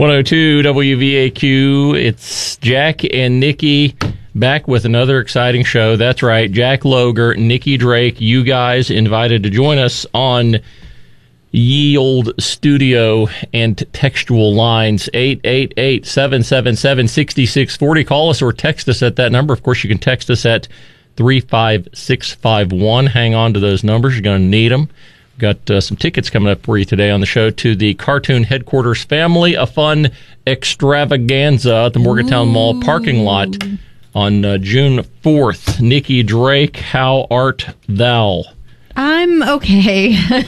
102 WVAQ. It's Jack and Nikki back with another exciting show. That's right. Jack Loger, Nikki Drake, you guys invited to join us on ye old studio and textual lines. 888-777-6640. Call us or text us at that number. Of course, you can text us at 35651. Hang on to those numbers. You're going to need them. Got some tickets coming up for you today on the show to the Cartoon Headquarters Family a Fun Extravaganza at the Morgantown Mall parking lot on June 4th. Nikki Drake, how art thou? I'm okay.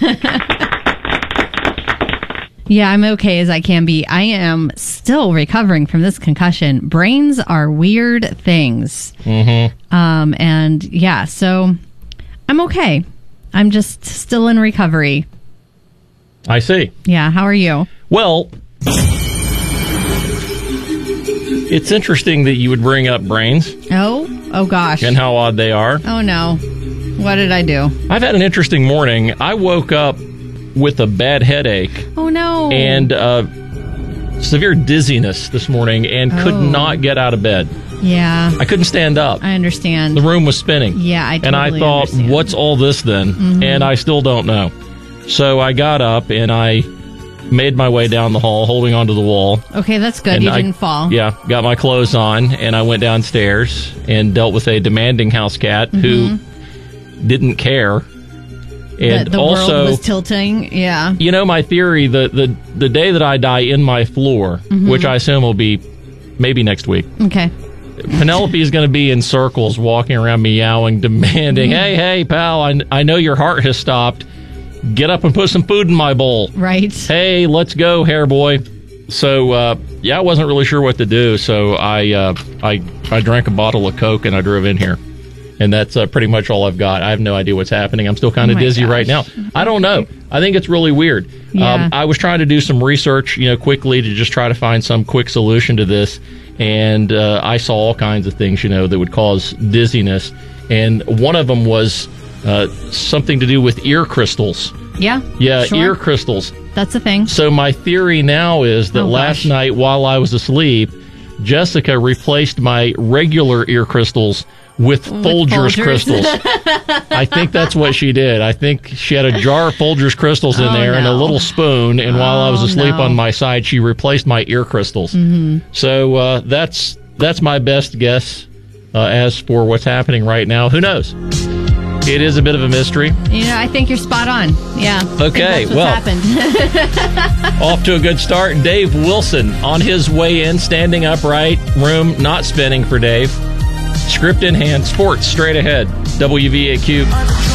Yeah, I'm okay as I can be. I am still recovering from this concussion. Brains are weird things. And yeah, so I'm okay. I'm just still in recovery. I see. Yeah, how are you? Well, it's interesting that you would bring up brains. Oh gosh. And how odd they are. Oh no. What did I do? I've had an interesting morning. I woke up with a bad headache. Oh no. And severe dizziness this morning and could not get out of bed. Yeah. I couldn't stand up. I understand. The room was spinning. Yeah, I totally And I thought, understand. what's all this then? And I still don't know. So I got up and I made my way down the hall, holding onto the wall. Okay, that's good. And You I didn't fall. Yeah, got my clothes on, and I went downstairs and dealt with a demanding house cat who didn't care. And the also, world was tilting. Yeah. you know, my theory, the day that I die in my floor, which I assume will be maybe next week, Okay. Penelope is going to be in circles, walking around meowing, demanding, hey, pal, I know your heart has stopped. Get up and put some food in my bowl. Right. Hey, let's go, hair boy. So, I wasn't really sure what to do, so I drank a bottle of Coke and I drove in here. And that's pretty much all I've got. I have no idea what's happening. I'm still kind of dizzy right now. I don't know. I think it's really weird. Yeah. I was trying to do some research, quickly to just try to find some quick solution to this. And I saw all kinds of things, that would cause dizziness. And one of them was something to do with ear crystals. Yeah. Yeah, sure. ear crystals. That's a thing. So my theory now is that last night while I was asleep, Jessica replaced my regular ear crystals with Folgers crystals. I think that's what she did. I think she had a jar of Folgers crystals in there and a little spoon, and while I was asleep on my side, she replaced my ear crystals. So that's my best guess as for what's happening right now. Who knows? It is a bit of a mystery. I think you're spot on. Yeah. Okay, that's what's happened. Off to a good start. Dave Wilson on his way in, standing upright, room not spinning for Dave. Script in hand, sports straight ahead. WVAQ.